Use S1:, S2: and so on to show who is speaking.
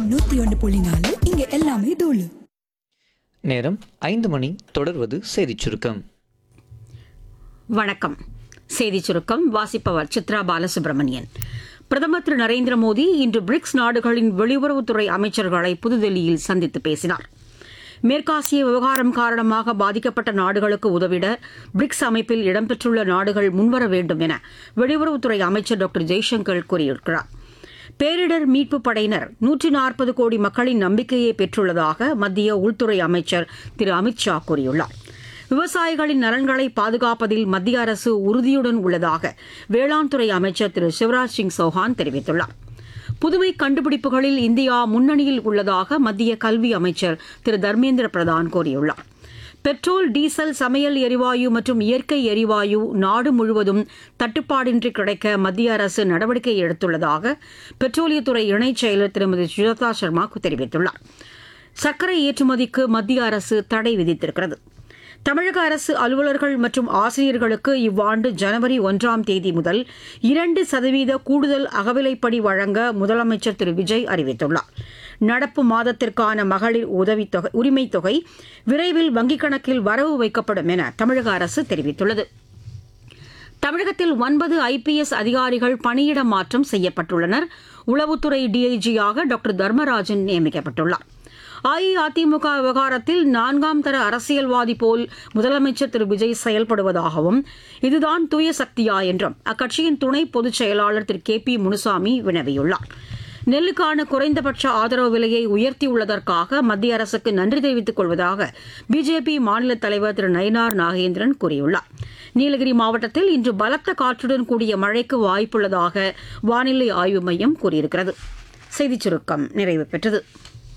S1: 101.4 இங்க எல்லாமே தூளு.
S2: நேரம் 5 மணி. தொடர்வது செய்திச் சுருக்கம்.
S3: வணக்கம். செய்திச் சுருக்கம் வாசிப்பவர் சித்ரா பாலசுப்ரமணியன். பிரதமர் திரு நரேந்திர மோடி இன்று பிரிக்ஸ் நாடுகளின் வெளியுறவுத்துறை அமைச்சர்களை புதுதில்லியில் சந்தித்து பேசினார். மேற்காசிய விவகாரம் காரணமாக பாதிக்கப்பட்ட நாடுகளுக்கு உதவிட பிரிக்ஸ் அமைப்பில் இடம்பெற்றுள்ள நாடுகள் முன்வர வேண்டும் என வெளியுறவுத்துறை அமைச்சர் டாக்டர் ஜெய்சங்கர் கூறியிருக்கிறார். பேரிடர் மீட்புப் படையினர் 140 கோடி மக்களின் நம்பிக்கையை பெற்றுள்ளதாக மத்திய உள்துறை அமைச்சர் திரு அமித் ஷா கூறியுள்ளார். விவசாயிகளின் நலன்களை பாதுகாப்பதில் மத்திய அரசு உறுதியுடன் உள்ளதாக வேளாண் துறை அமைச்சர் திரு சிவராஜ் சிங் சௌஹான் தெரிவித்துள்ளார். புதுமை கண்டுபிடிப்புகளில் இந்தியா முன்னணியில் உள்ளதாக மத்திய கல்வி அமைச்சர் திரு தர்மேந்திர பிரதான் கூறியுள்ளார். பெட்ரோல், டீசல், சமையல் எரிவாயு மற்றும் இயற்கை எரிவாயு நாடு முழுவதும் தட்டுப்பாடின்றி கிடைக்க மத்திய அரசு நடவடிக்கை எடுத்துள்ளதாக பெட்ரோலியத்துறை இணைச் செயலர் திருமதி சுஜாதா சர்மா தெரிவித்துள்ளார். சர்க்கரை ஏற்றுமதிக்கு மத்திய அரசு தடை விதித்திருக்கிறது. தமிழக அரசு அலுவலர்கள் மற்றும் ஆசிரியர்களுக்கு இவ்வாண்டு ஜனவரி 1ஆம் தேதி முதல் 2% கூடுதல் அகவிலைப்படி வழங்க முதலமைச்சர் திரு விஜய் அறிவித்துள்ளார். நடப்பு மாதத்திற்கான மகளிர் உரிமைத் தொகை விரைவில் வங்கிக் கணக்கில் வரவு வைக்கப்படும் என தமிழக அரசு தெரிவித்துள்ளது. தமிழகத்தில் 9 IPS அதிகாரிகள் பணியிட மாற்றம் செய்யப்பட்டுள்ளனர். உளவுத்துறை டிஐஜியாக டாக்டர் தர்மராஜன் நியமிக்கப்பட்டுள்ளார். அஇஅதிமுக விவகாரத்தில் 4ஆம் தர அரசியல்வாதி போல் முதலமைச்சர் திரு விஜய் செயல்படுவதாகவும் இதுதான் தூய சக்தியா என்றும் அக்கட்சியின் துணை பொதுச் செயலாளர் திரு KP முனுசாமி வினவியுள்ளார். நெல்லுக்கான குறைந்தபட்ச ஆதரவு விலையை உயர்த்தியுள்ளதற்காக மத்திய அரசுக்கு நன்றி தெரிவித்துக் கொள்வதாக பிஜேபி மாநில தலைவர் திரு நயினார் நாகேந்திரன் கூறியுள்ளார். நீலகிரி மாவட்டத்தில் இன்று பலத்த காற்றுடன் கூடிய மழைக்கு வாய்ப்புள்ளதாக வானிலை ஆய்வு மையம் கூறியிருக்கிறது. செய்திச் சுருக்கம் நிறைவு பெற்றது.